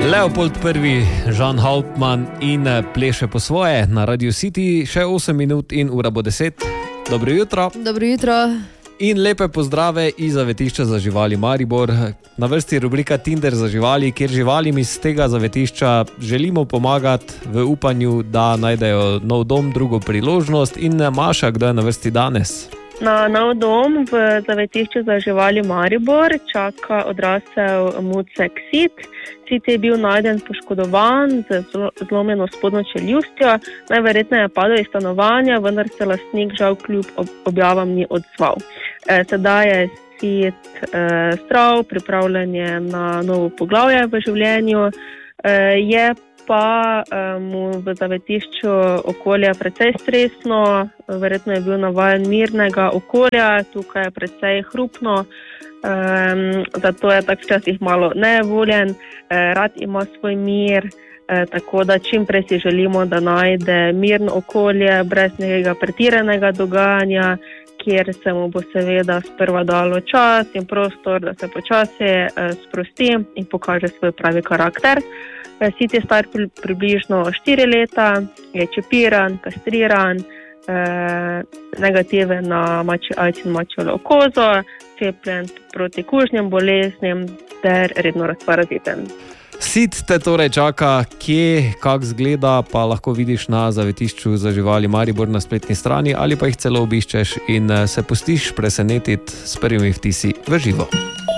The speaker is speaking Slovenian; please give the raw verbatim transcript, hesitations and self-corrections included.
Leopold prvi, Žan Hauptmann in pleše po svoje na Radio City, še osem minut in ura bo deset. Dobro jutro. Dobro jutro. In lepe pozdrave iz zavetišča za živali Maribor. Na vrsti je rubrika Tinder za živali, kjer živalim iz tega zavetišča želimo pomagati v upanju, da najdejo nov dom, drugo priložnost. In Maša, kdo je na vrsti danes? Na nov dom v zavetišču za živali Maribor čaka odrasel mucek Sid. Sid je bil najden poškodovan z zlomljeno spodnjo čeljustjo. Najverjetneje je padel iz stanovanja, vendar se lastnik žal kljub objavam ni odzval. E, sedaj je Sid e, zdrav, pripravljen je na novo poglavje v življenju. E, je pa mu v zavetišču okolje precej stresno, verjetno je bil navajen mirnega okolja, tukaj je precej hrupno, um, zato je tak včasih malo nevoljen, rad ima svoj mir, tako da čim prej si želimo, da najde mirno okolje, brez nekega pretiranega dogajanja, kjer se mu bo seveda sprva dalo čas in prostor, da se počasi sprosti in pokaže svoj pravi karakter. Sid je star približno štiri leta, je čipiran, kastriran, eh, negativen na mačji AIDS in mačjo levkozo, cepljen proti kužnim boleznim ter redno razparaziten. Sid te torej čaka, kje, kak zgleda, pa lahko vidiš na zavetišču za živali Maribor na spletni strani ali pa jih celo obiščeš in se pustiš presenetiti s prvimi vtisi v živo.